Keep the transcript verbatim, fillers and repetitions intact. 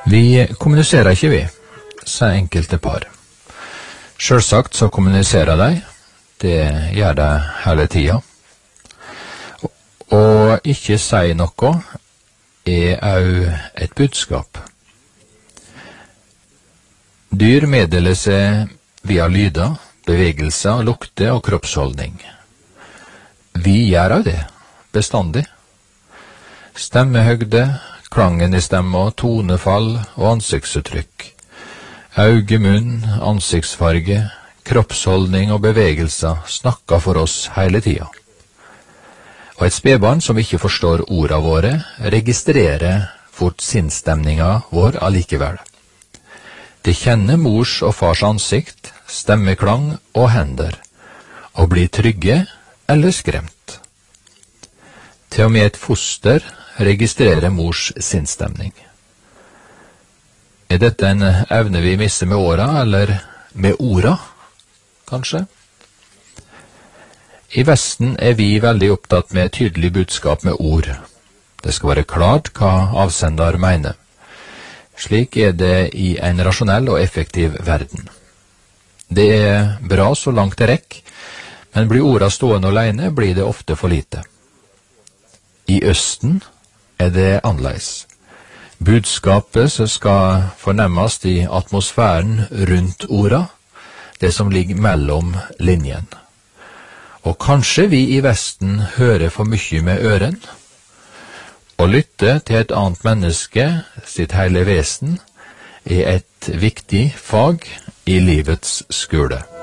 Vi kommuniserer ikke vi, sa enkelte par. Selvsagt så kommuniserer de, det gjør de hele tida. Og ikke si noe er au et budskap. Dyr meddeler seg via lyder, bevegelser, lukter og kroppsholdning. Vi gjør av det, bestandig. Stemmehøgde, klangen i stemma, tonefall og ansiktsuttrykk. Auge, munn, ansiktsfarge, kroppsholdning og bevegelser snakker for oss hele tida. Og et spedbarn som ikke forstår orda våre, registrerer fort sinnsstemninga vår allikevel. Det kjenner mors og fars ansikt, stemmeklang og hender, og blir trygge eller skremt. Til og med et foster registrerer mors sinnsstemning. Er dette en evne vi mister med åra, eller med orda, kanskje? I Vesten er vi veldig opptatt med tydelig budskap med ord. Det skal være klart hva avsender mener. Slik er det i en rasjonell og effektiv verden. Det er bra så langt det rekk, men blir orda stående alene, blir det ofte for lite. I Østen er det annerledes. Budskapet som skal fornemmes i atmosfæren rundt orda, det som ligger mellom linjen. Og kanskje vi i Vesten hører for mye med øren. Å lytte til et annet menneske, sitt hele vesen, er et viktig fag i livets skole.